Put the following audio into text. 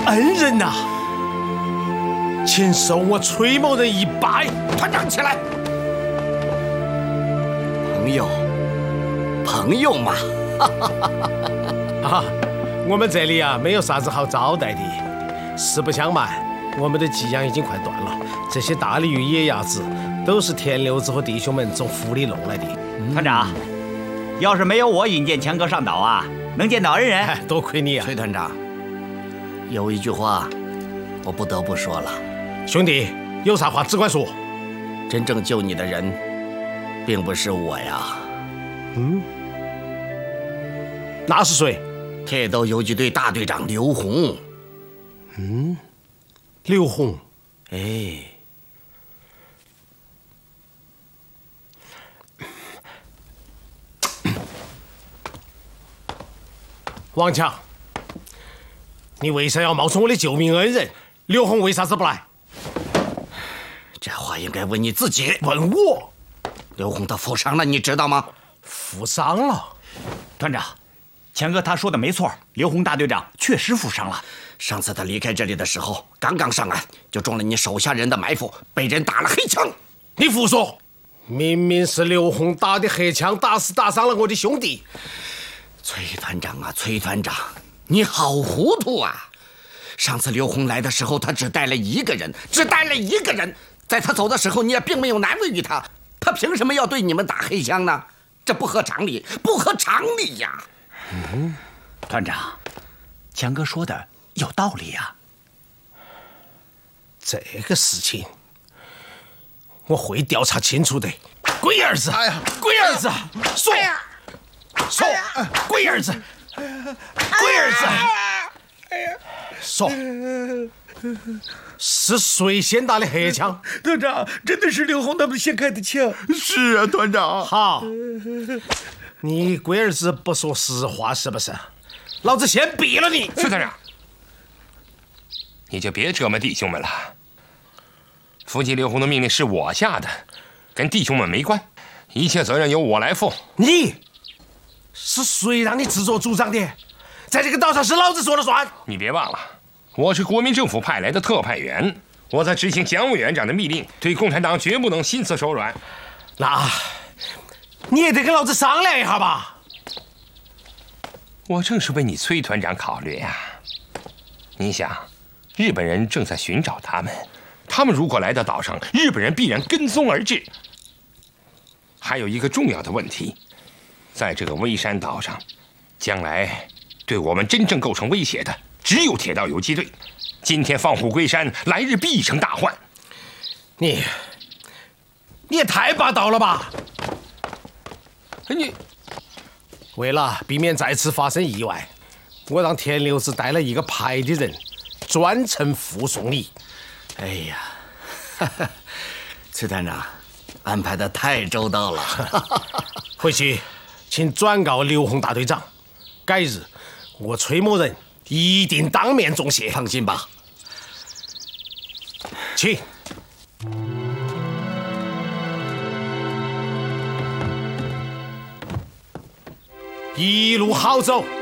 恩人呐，请受我崔某人一拜。 团长起来，朋友嘛， 啊，我们这里啊没有啥子好招待的。实不相瞒，我们的给养已经快断了，这些大鲤鱼、野鸭子都是田六子和弟兄们从府里弄来的。 团长，要是没有我引荐强哥上岛啊，能见到恩人， 多亏你啊， 崔团长。有一句话，我不得不说了， 兄弟，有啥话只管说。 真正救你的人，并不是我呀。 那是谁？ 铁斗游击队大队长刘洪。 刘洪。 哎， 王强，你为啥要冒充我的救命恩人？刘洪为啥子不来？ 这话应该问你自己。 问我？ 刘洪他负伤了，你知道吗？ 负伤了。 团长，强哥他说的没错，刘洪大队长确实负伤了。 上次他离开这里的时候，刚刚上岸就中了你手下人的埋伏，被人打了黑枪。 你胡说！明明是刘洪打的黑枪，打伤了我的兄弟。 崔团长啊，崔团长，你好糊涂啊！上次刘洪来的时候，他只带了一个人，在他走的时候，你也并没有难为于他，他凭什么要对你们打黑枪呢？这不合常理，不合常理呀！ 团长，强哥说的有道理呀。 这个事情我会调查清楚的。龟儿子，龟儿子，说，龟儿子，龟儿子，说，是谁先打的黑枪？ 团长，真的是刘洪他们先开的枪。 是啊，团长。 好，你龟儿子不说实话是不是？老子先毙了你！ 崔团长，你就别折磨弟兄们了。伏击刘洪的命令是我下的，跟弟兄们没关，一切责任由我来负。 你是谁让你自作主张的？在这个岛上是老子说了算。 你别忘了，我是国民政府派来的特派员，我在执行蒋委员长的密令，对共产党绝不能心慈手软。 那你也得跟老子商量一下吧。 我正是为你崔团长考虑呀。你想，日本人正在寻找他们，他们如果来到岛上，日本人必然跟踪而至。还有一个重要的问题，在这个微山岛上，将来对我们真正构成威胁的只有铁道游击队。今天放虎归山，来日必成大患。 你也太霸道了吧！ 你为了避免再次发生意外，我让田六子带了一个派的人，专程护送你。 哎呀，崔团长安排的太周到了。 回去请转告刘洪大队长，改日我崔某人一定当面重谢。 放心吧。 请。一路好走。